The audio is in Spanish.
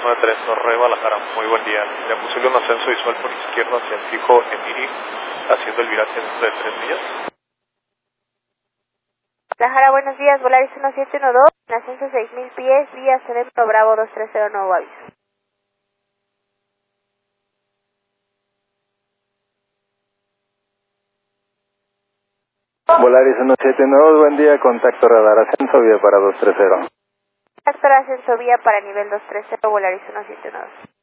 93 Torre Guadalajara, muy buen día. Le posible un ascenso visual por izquierda hacia el fijo Emiri, haciendo el viraje dentro de 3 millas. Guadalajara, buenos días, Volaris 1712, en ascenso 6000 pies, vía Sedento Bravo 230, nuevo aviso. Volaris 1792, buen día, contacto radar, ascenso vía para 230. Contacto ascenso vía para nivel 230, Volaris 1792.